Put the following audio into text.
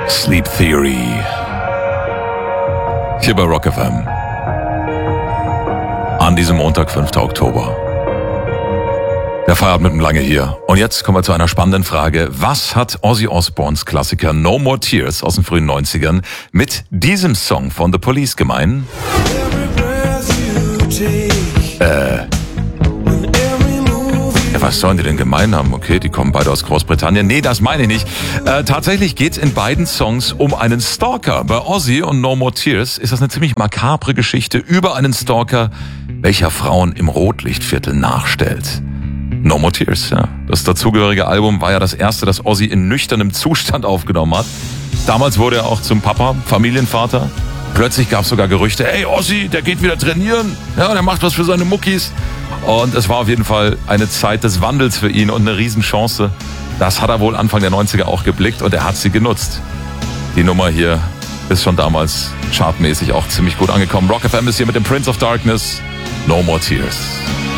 Sleep Theory. Hier bei Rock FM. An diesem Montag, 5. Oktober. Der Feierabend mit dem Lange hier. Und jetzt kommen wir zu einer spannenden Frage. Was hat Ozzy Osbournes Klassiker No More Tears aus den frühen 90ern mit diesem Song von The Police gemein? Ja, was sollen die denn gemein haben? Okay, die kommen beide aus Großbritannien. Nee, das meine ich nicht. Tatsächlich geht's in beiden Songs um einen Stalker. Bei Ozzy und No More Tears ist das eine ziemlich makabre Geschichte über einen Stalker, welcher Frauen im Rotlichtviertel nachstellt. No More Tears, ja. Das dazugehörige Album war ja das erste, das Ozzy in nüchternem Zustand aufgenommen hat. Damals wurde er auch zum Papa, Familienvater. Plötzlich gab es sogar Gerüchte, ey Ozzy, der geht wieder trainieren. Ja, der macht was für seine Muckis. Und es war auf jeden Fall eine Zeit des Wandels für ihn und eine Riesenchance. Das hat er wohl Anfang der 90er auch geblickt und er hat sie genutzt. Die Nummer hier ist schon damals chartmäßig auch ziemlich gut angekommen. Rock FM ist hier mit dem Prince of Darkness. No More Tears.